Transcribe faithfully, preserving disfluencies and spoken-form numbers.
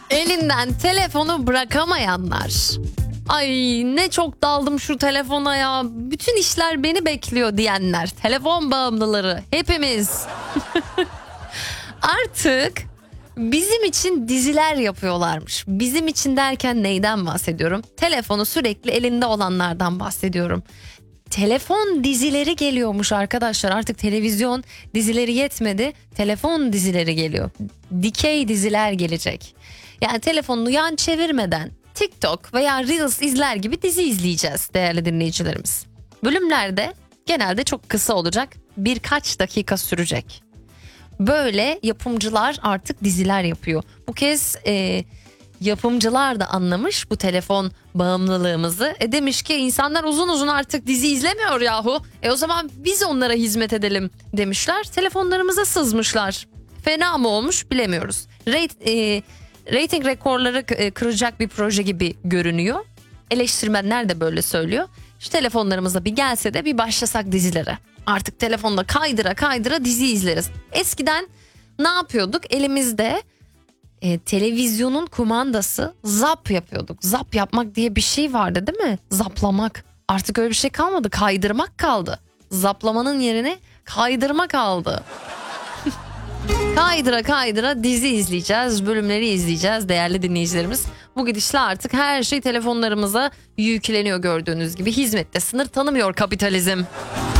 Elinden telefonu bırakamayanlar. Ay ne çok daldım şu telefona ya. Bütün işler beni bekliyor diyenler. Telefon bağımlıları hepimiz. Artık bizim için diziler yapıyorlarmış. Bizim için derken neyden bahsediyorum? Telefonu sürekli elinde olanlardan bahsediyorum. Telefon dizileri geliyormuş arkadaşlar. Artık televizyon dizileri yetmedi. Telefon dizileri geliyor. Dikey diziler gelecek. Yani telefonunu yan çevirmeden TikTok veya Reels izler gibi dizi izleyeceğiz değerli dinleyicilerimiz. Bölümlerde genelde çok kısa olacak. Birkaç dakika sürecek. Böyle yapımcılar artık diziler yapıyor. Bu kez e, yapımcılar da anlamış bu telefon bağımlılığımızı. E demiş ki insanlar uzun uzun artık dizi izlemiyor yahu. E o zaman biz onlara hizmet edelim demişler. Telefonlarımıza sızmışlar. Fena mı olmuş bilemiyoruz. Rate, e, rating rekorları kıracak bir proje gibi görünüyor. Eleştirmenler de böyle söylüyor. Şu telefonlarımıza bir gelse de bir başlasak dizilere. Artık telefonda kaydıra kaydıra dizi izleriz. Eskiden ne yapıyorduk? Elimizde e, televizyonun kumandası zap yapıyorduk. Zap yapmak diye bir şey vardı değil mi? Zaplamak. Artık öyle bir şey kalmadı. Kaydırmak kaldı. Zaplamanın yerine kaydırma kaldı. Kaydıra kaydıra dizi izleyeceğiz, bölümleri izleyeceğiz değerli dinleyicilerimiz. Bu gidişle artık her şey telefonlarımıza yükleniyor gördüğünüz gibi. Hizmette sınır tanımıyor kapitalizm.